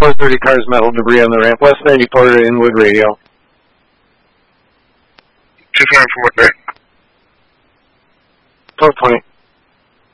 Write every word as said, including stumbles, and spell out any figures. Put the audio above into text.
four thirty cars, metal debris on the ramp. West ninety-four to Inwood radio. Two twenty from what day? four twenty.